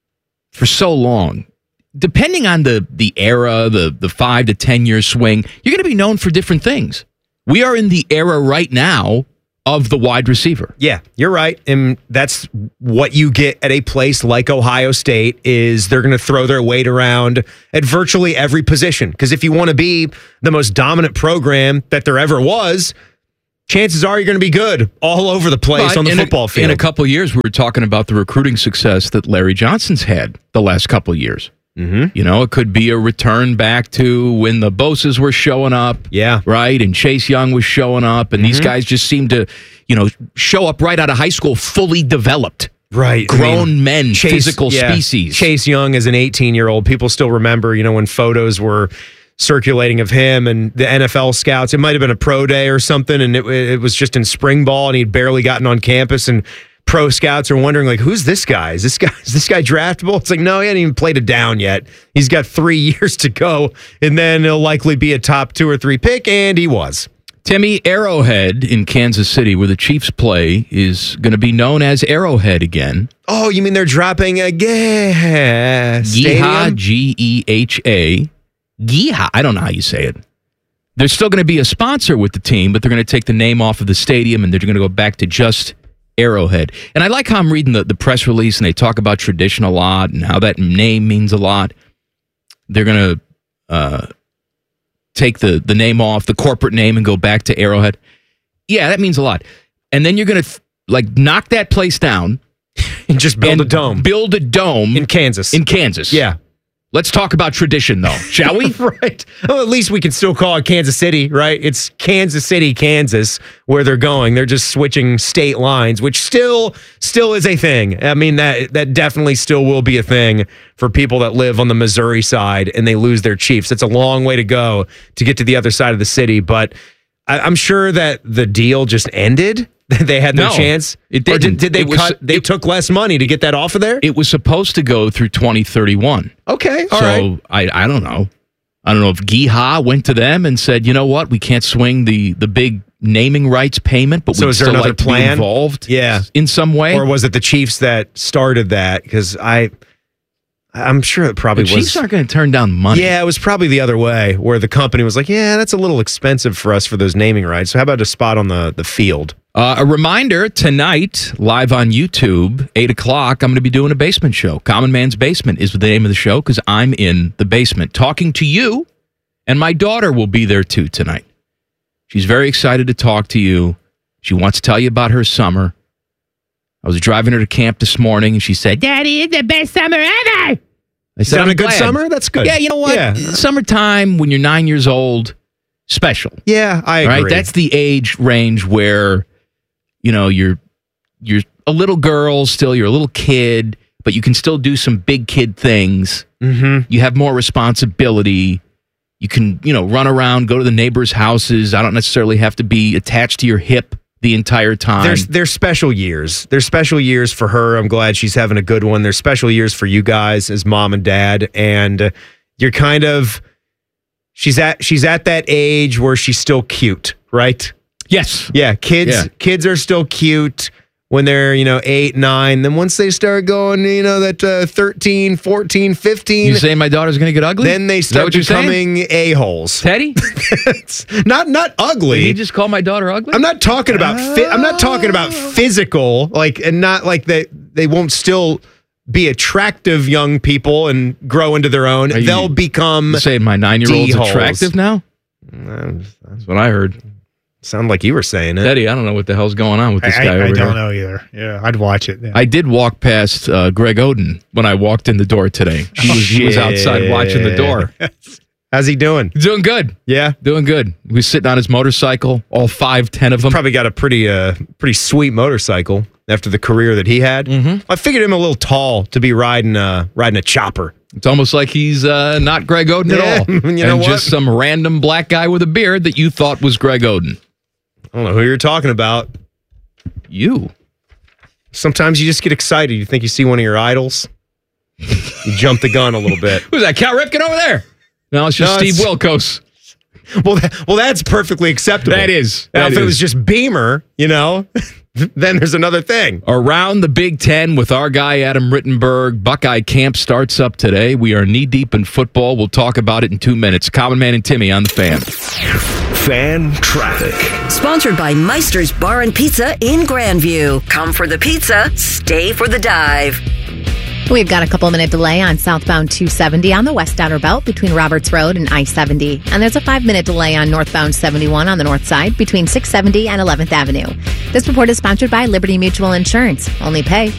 for so long. Depending on the the era, the the five to ten year swing, you're going to be known for different things. We are in the era right now of the wide receiver. Yeah, you're right. And that's what you get at a place like Ohio State is they're going to throw their weight around at virtually every position. Because if you want to be the most dominant program that there ever was, chances are you're going to be good all over the place But on the in football a, field. In a couple of years, we were talking about the recruiting success that Larry Johnson's had the last couple of years. Mm-hmm. You know, it could be a return back to when the Boses were showing up. Yeah. Right? And Chase Young was showing up. And these Mhm. guys just seem to, you know, show up right out of high school fully developed. Right. I Grown mean, men, Chase- physical yeah. species. Chase Young as an eighteen-year-old, people still remember, you know, when photos were circulating of him and the N F L scouts. It might have been a pro day or something, and it, it was just in spring ball, and he'd barely gotten on campus, and pro scouts are wondering, like, who's this guy? Is this guy is this guy draftable? It's like, no, he hasn't even played it down yet. He's got three years to go, and then he'll likely be a top two or three pick, and he was. Timmy, Arrowhead in Kansas City, where the Chiefs play, is going to be known as Arrowhead again. Oh, you mean they're dropping a gas Geha, stadium? G E H A. Geha. I don't know how you say it. They're still going to be a sponsor with the team, but they're going to take the name off of the stadium, and they're going to go back to just Arrowhead. And I like how I'm reading the, the press release, and they talk about tradition a lot and how that name means a lot. They're going to uh, take the, the name off, the corporate name, and go back to Arrowhead. Yeah, that means a lot. And then you're going to like knock that place down and just build a dome. Build a dome in Kansas. In Kansas. Yeah. Let's talk about tradition, though, shall we? Right. Well, at least we can still call it Kansas City, right? It's Kansas City, Kansas, where they're going. They're just switching state lines, which still still is a thing. I mean, that that definitely still will be a thing for people that live on the Missouri side and they lose their Chiefs. It's a long way to go to get to the other side of the city, but I, I'm sure that the deal just ended. They had their No, chance. it Or didn't. did, did they It was- cut? They took less money to get that off of there. It was supposed to go through twenty thirty-one. Okay, all so right. I, I don't know. I don't know if Geha went to them and said, you know what, we can't swing the, the big naming rights payment, but So we'd is there still another like to be plan? involved Yeah. in some way. Or was it the Chiefs that started that? Because I, I'm sure it probably the was. Chiefs aren't going to turn down money. Yeah, it was probably the other way, where the company was like, "Yeah, that's a little expensive for us for those naming rights. So how about a spot on the the field?" Uh, a reminder, tonight, live on YouTube, eight o'clock, I'm going to be doing a basement show. Common Man's Basement is the name of the show because I'm in the basement talking to you, and my daughter will be there too tonight. She's very excited to talk to you. She wants to tell you about her summer. I was driving her to camp this morning, and she said, Daddy, it's the best summer ever. I said, Having "I'm a good glad." summer? That's good. Yeah, you know what? Yeah. Summertime, when you're nine years old, special. Yeah, I agree. Right? That's the age range where, you know, you're you're a little girl still, you're a little kid, but you can still do some big kid things. Mm-hmm. You have more responsibility. You can, you know, run around, go to the neighbors' houses. I don't necessarily have to be attached to your hip the entire time. There's there's special years. There's special years for her. I'm glad she's having a good one. There's special years for you guys as mom and dad, and uh, you're kind of she's at she's at that age where she's still cute, right? Yes. Yeah, kids Yeah. kids are still cute when they're, you know, eight, nine. Then once they start going, you know, that uh, thirteen, fourteen, fifteen. You saying my daughter's going to get ugly? Then they Is that start what you're saying? becoming a-holes. Teddy? not not ugly. Did he just call my daughter ugly? I'm not talking about fi- I'm not talking about physical, like, and not like they they won't still be attractive young people and grow into their own. Are you They'll become saying my nine-year-old's D-holes. attractive now? That's what I heard. Sound like you were saying it. Teddy, I don't know what the hell's going on with this I, guy I, over I don't here. know either. Yeah, I'd watch it. Yeah. I did walk past uh, Greg Oden when I walked in the door today. He was, he was outside watching the door. How's he doing? Doing good. Yeah, doing good. He was sitting on his motorcycle, all five, ten of them. Probably got a pretty uh pretty sweet motorcycle after the career that he had. Mm-hmm. I figured him a little tall to be riding uh riding a chopper. It's almost like he's uh, not Greg Oden Yeah, at all. you know and what? just some random black guy with a beard that you thought was Greg Oden. I don't know who you're talking about. You. Sometimes you just get excited. You think you see one of your idols. You jump the gun a little bit. Who's that? Cal Ripken over there? No, it's just No, Steve it's- Wilkos. Well, that, well, that's perfectly acceptable. That is. Now, That if it is. was just Beamer, you know, then there's another thing. Around the Big Ten with our guy Adam Rittenberg. Buckeye camp starts up today. We are knee deep in football. We'll talk about it in two minutes. Common Man and Timmy on the Fan. Fan traffic. Sponsored by Meister's Bar and Pizza in Grandview. Come for the pizza, stay for the dive. We've got a couple minute delay on southbound two seventy on the west outer belt between Roberts Road and I seventy. And there's a five minute delay on northbound seventy-one on the north side between six seventy and eleventh Avenue. This report is sponsored by Liberty Mutual Insurance. Only pay